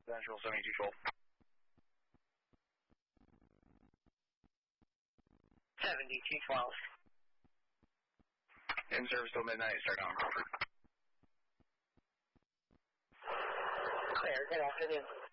Central 7212. 7212. In service till midnight, start on Crawford. Clear, good afternoon.